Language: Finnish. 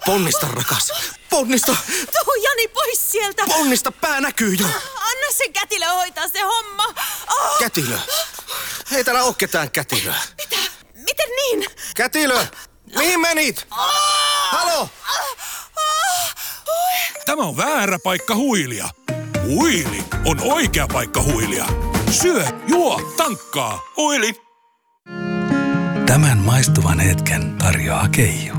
Ponnista, rakas. Ponnista. Tuu, Jani, pois sieltä. Ponnista, pää näkyy jo. Anna se kätilö hoitaa se homma. Kätilö. Ei täällä oo ketään kätilöä. Mitä? Miten niin? Kätilö! Mihin menit? Halo! Tämä on väärä paikka huilia. Huili on oikea paikka huilia. Syö, juo, tankkaa. Huili. Tämän maistuvan hetken tarjoaa Keijo.